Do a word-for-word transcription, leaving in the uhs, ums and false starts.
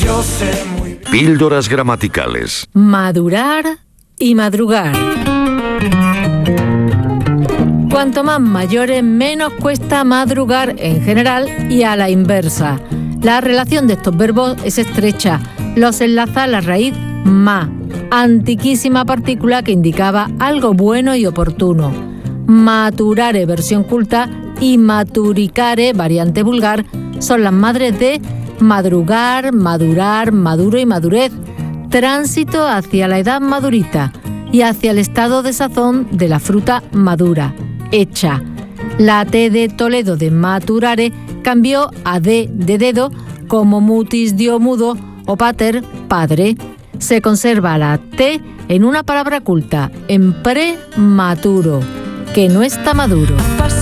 Yo sé muy bien. Píldoras gramaticales. Madurar y madrugar. Cuanto más mayores, menos cuesta madrugar en general y a la inversa. La relación de estos verbos es estrecha. Los enlaza la raíz ma, antiquísima partícula que indicaba algo bueno y oportuno. Maturare, versión culta, y maturicare, variante vulgar, son las madres de madrugar, madurar, maduro y madurez, tránsito hacia la edad madurita y hacia el estado de sazón de la fruta madura, hecha. La T de Toledo de maturare cambió a D de dedo, como mutis dio mudo o pater padre. Se conserva la T en una palabra culta, en prematuro, que no está maduro.